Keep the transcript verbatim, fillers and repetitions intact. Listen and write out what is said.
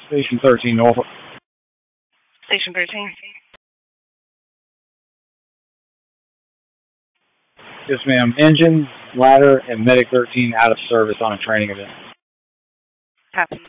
Station thirteen, Norfolk. Station thirteen. Yes, ma'am. Engine, ladder, and Medic thirteen out of service on a training event. Copy.